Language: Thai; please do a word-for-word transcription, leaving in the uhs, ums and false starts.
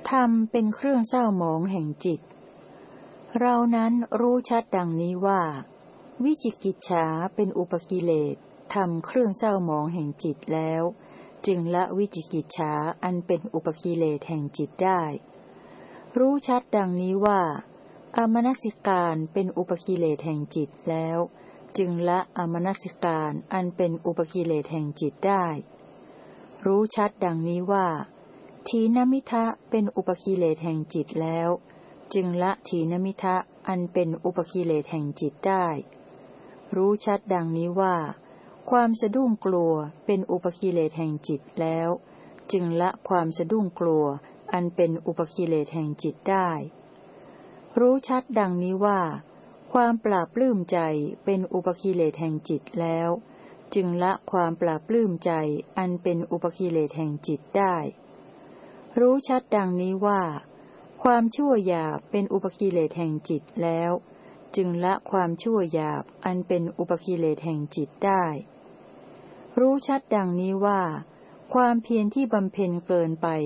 ธรรมเป็นเครื่องเศร้าหมองแห่งจิตเรานั้นรู้ชัดดังนี้ว่าวิจิกิจฉาเป็นอุปกิเลสทำเครื่องเศร้าหมองแห่งจิตแล้วจึงละวิจิกิจฉาอันเป็นอุปกิเลสแห่งจิตได้รู้ชัดดังนี้ว่าอมนสิการเป็นอุปกิเลสแห่งจิตแล้วจึงละอมนสิการอันเป็นอุปกิเลสแห่งจิตได้รู้ชัดดังนี้ว่าถีนมิทะเป็นอุปกิเลสแห่งจิตแล้วจึงละถีนมิทะอันเป็นอุปกิเลสแห่งจิตได้รู้ชัดดังนี้ว่าความสะดุ้งกลัวเป็นอุปกิเลสแห่งจิตแล้วจึงละความสะดุ้งกลัวอันเป็นอุปกิเลสแห่งจิตได้รู้ชัดดังนี้ว่าความปราบปลื้มใจเป็นอุปกิเลสแห่งจิตแล้วจึงละความปราบปลื้มใจอันเป็นอุปกิเลสแห่งจิตได้รู้ชัดดังนี้ว่าความชั่วหยาบเป็นอุปกิเลสแห่งจิตแล้วจึงละความชั่วหยาบอันเป็นอุปกิเลสแห่งจิตได้รู้ชัดดังนี้ว่าความเพียรที่บำเพ็ญเกินไป